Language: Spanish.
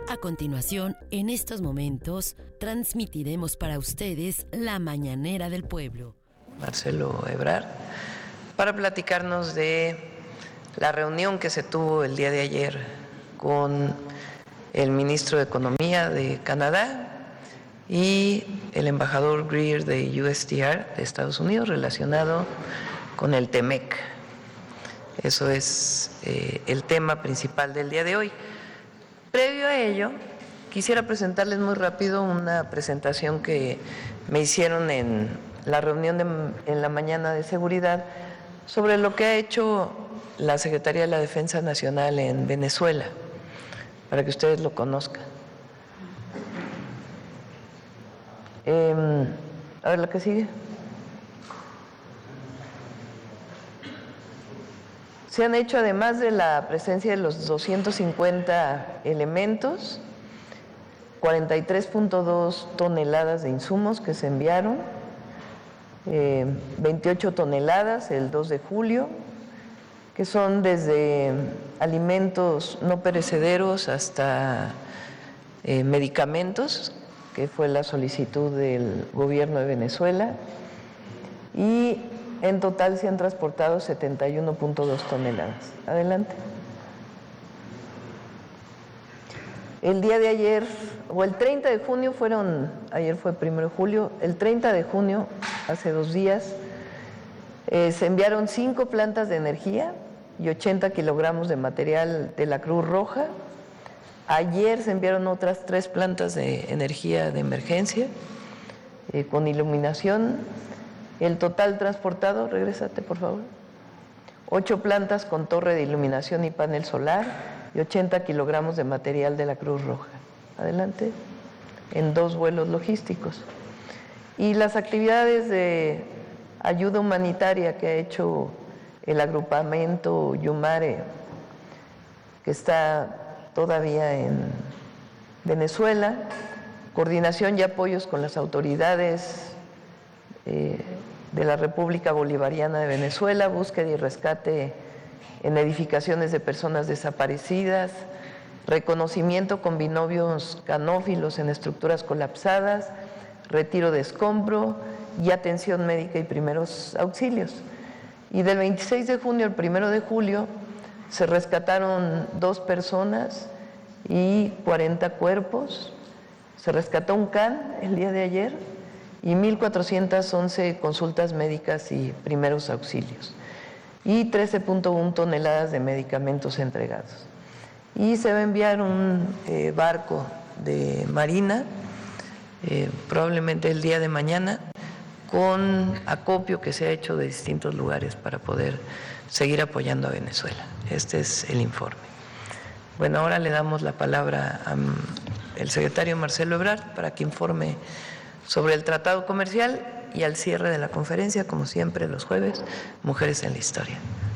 A continuación, en estos momentos, transmitiremos para ustedes la Mañanera del Pueblo. Marcelo Ebrard, para platicarnos de la reunión que se tuvo el día de ayer con el ministro de Economía de Canadá y el embajador Greer de USTR de Estados Unidos relacionado con el TEMEC. Eso es el tema principal del día de hoy. Previo a ello, quisiera presentarles muy rápido una presentación que me hicieron en la reunión en la mañana de seguridad sobre lo que ha hecho la Secretaría de la Defensa Nacional en Venezuela, para que ustedes lo conozcan. A ver, lo que sigue. Se han hecho, además de la presencia de los 250 elementos, 43.2 toneladas de insumos que se enviaron, 28 toneladas el 2 de julio, que son desde alimentos no perecederos hasta medicamentos, que fue la solicitud del gobierno de Venezuela, y en total se han transportado 71.2 toneladas. Adelante. El día de ayer, o el 30 de junio ayer fue 1 de julio, el 30 de junio, hace 2 días, se enviaron 5 plantas de energía y 80 kilogramos de material de la Cruz Roja. Ayer se enviaron otras 3 plantas de energía de emergencia con iluminación. El total transportado, regrésate por favor, 8 plantas con torre de iluminación y panel solar y 80 kilogramos de material de la Cruz Roja. Adelante. En 2 vuelos logísticos. Y las actividades de ayuda humanitaria que ha hecho el agrupamiento Yumare, que está todavía en Venezuela, coordinación y apoyos con las autoridades de la República Bolivariana de Venezuela, búsqueda y rescate en edificaciones de personas desaparecidas, reconocimiento con binomios canófilos en estructuras colapsadas, retiro de escombro y atención médica y primeros auxilios. Y del 26 de junio al 1 de julio se rescataron 2 personas y 40 cuerpos. Se rescató un can el día de ayer y 1.411 consultas médicas y primeros auxilios y 13.1 toneladas de medicamentos entregados. Y se va a enviar un barco de marina, probablemente el día de mañana, con acopio que se ha hecho de distintos lugares para poder seguir apoyando a Venezuela. Este es el informe. Bueno, ahora le damos la palabra al secretario Marcelo Ebrard para que informe sobre el tratado comercial y al cierre de la conferencia, como siempre los jueves, Mujeres en la Historia.